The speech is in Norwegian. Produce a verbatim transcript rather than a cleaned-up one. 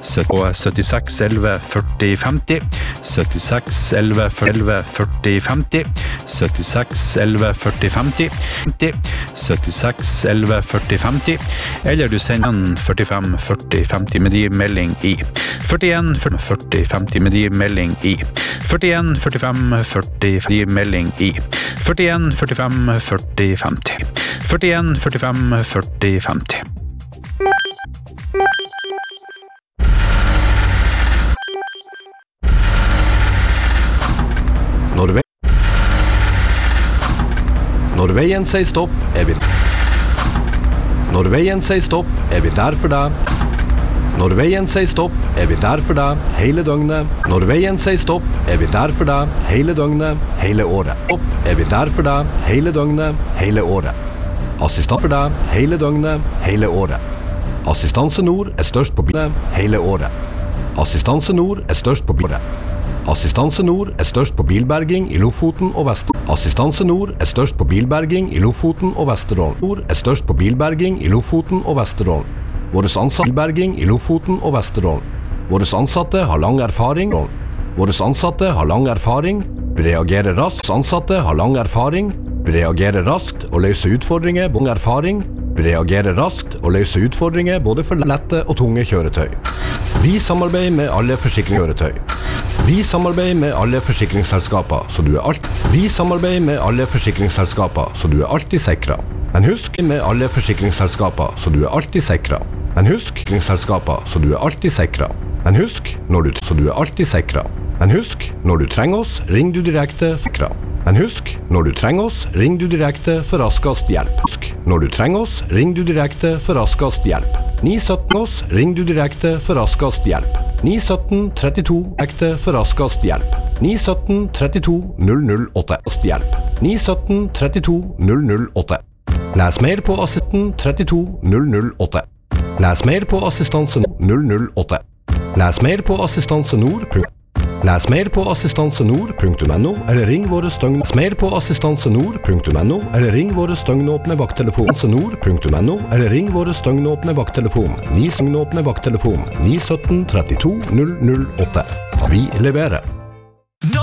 syttiseks elleve førti femti, syttiseks elleve førti femti, syttiseks elleve førti femti, syttiseks elleve førti femti, eller du sender en førtifem førti femti med de melding i førtien førti femti med de melding i førtien førtifem førti de melding i førtien førtifem førti femti førtien førtifem førti femti. Når, ve Når veien sier stopp, er vi Når veien sier stopp, er vi der for deg. Når veien sier stopp, er vi der for deg hele døgnet. Når veien sier stopp, er vi der for deg hele døgnet, hele året. Stopp, er vi der for deg hele døgnet, hele året. Assistent for deg hele døgnet, hele året. Assistanse Nord er størst på bilen hele året. Assistanse Nord er størst på bilen. Assistanse Nord er størst på bilberging i Lofoten og Vesterålen. Assistanse Nord er størst på bilberging i Lofoten og Vesterålen. Nord er størst på bilberging i Lofoten og Vesterålen. Våre ansatte bilberging i Lofoten og Vesterålen. Våre ansatte har lang erfaring. Våre ansatte har lang erfaring, reagerer raskt. Ansatte har lang erfaring, reagerer raskt og løser utfordringer. Lang erfaring, reagerer raskt og løser utfordringer både for lette og tunge kjøretøy. Vi samarbeider med alle forsikringskjøretøy. Vi samarbeider med alle forsikringsselskaper, så du er alt. Vi samarbeider med alle forsikringsselskaper, så du er alltid sikret. Men husk med alle forsikringsselskaper, så du er alltid sikret. Men husk forsikringsselskaper, så du er alltid sikret. Men husk når du så du er alltid sikret. Men husk når du trenger oss, ring du direkte sikret. Men husk når du trenger oss, ring du direkte for raskest hjelp. Husk når du trenger oss, ring du direkte for raskest hjelp. ni sytten oss, ring du direkte for raskest hjelp. ni sytten trettito ekte for raskest hjelp. ni sytten trettito null null åtte hjelp. ni sytten trettito null null åtte. Les mer på assisten trettito null null åtte. Les mer på assistanse null null åtte. Les mer på assistanse nord. Les mer på assistansenord punktum no eller ring våre støgn. Les mer på assistansenord punktum no eller ring våre støgnåpne vakttelefon. Assistansenord punktum no eller ring våre støgnåpne vakttelefon. ni støgnåpne vakttelefon ni sytten trettito null null åtte. Vi leverer.